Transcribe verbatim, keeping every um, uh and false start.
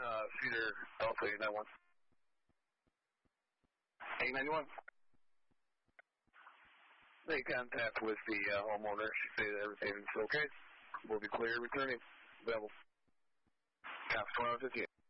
uh, Cedar Delta eight nine one. eight nine one. Make contact with the uh, homeowner. She say that everything's okay. We'll be clear returning. Available. Cops one fifty-eight.